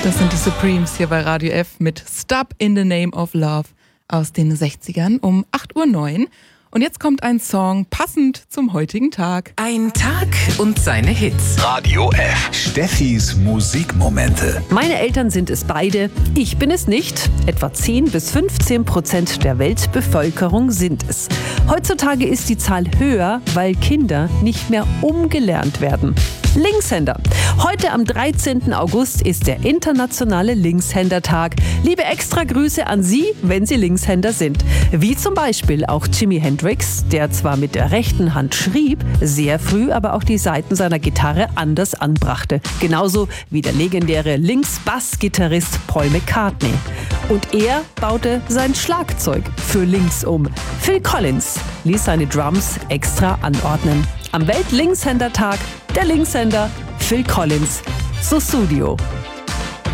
Das sind die Supremes hier bei Radio F mit Stop in the Name of Love aus den 60ern um 8:09 Uhr. Und jetzt kommt ein Song passend zum heutigen Tag. Ein Tag und seine Hits. Radio F. Steffis Musikmomente. Meine Eltern sind es beide, ich bin es nicht. Etwa 10-15% der Weltbevölkerung sind es. Heutzutage ist die Zahl höher, weil Kinder nicht mehr umgelernt werden. Linkshänder. Heute am 13. August ist der internationale Linkshändertag. Liebe Extragrüße an Sie, wenn Sie Linkshänder sind. Wie zum Beispiel auch Jimi Hendrix, der zwar mit der rechten Hand schrieb, sehr früh aber auch die Saiten seiner Gitarre anders anbrachte. Genauso wie der legendäre Links-Bass-Gitarrist Paul McCartney. Und er baute sein Schlagzeug für links um. Phil Collins ließ seine Drums extra anordnen. Am Welt-Linkshänder-Tag der Linkshänder Phil Collins, Sussudio.